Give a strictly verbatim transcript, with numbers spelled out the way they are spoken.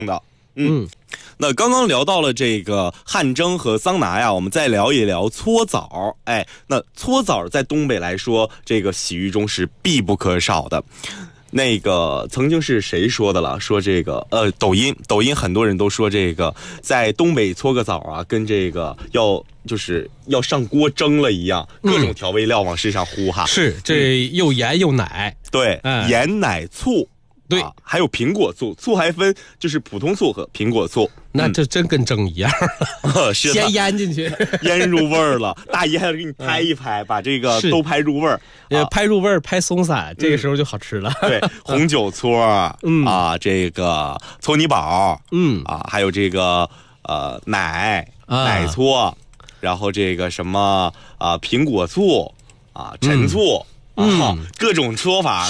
的。嗯，那刚刚聊到了这个汗蒸和桑拿呀，我们再聊一聊搓澡。哎，那搓澡在东北来说，这个洗浴中是必不可少的。那个曾经是谁说的了？说这个呃，抖音，抖音很多人都说这个在东北搓个澡啊，跟这个要就是要上锅蒸了一样，各种调味料往身上呼哈。 嗯、是，这又盐又奶， 对，嗯、盐奶醋。 对、 啊，还有苹果醋，醋还分就是普通醋和苹果醋， 那这真跟蒸一样了，先腌进去， 腌入味儿了。大爷还给你拍一拍，嗯、把这个都拍入味儿， 啊、拍入味儿，拍松散，这个时候就好吃了。 嗯、对，红酒搓，嗯啊，这个搓泥宝，嗯啊，还有这个呃奶、啊、奶搓，然后这个什么啊苹果醋啊陈醋。嗯、啊，各种搓法，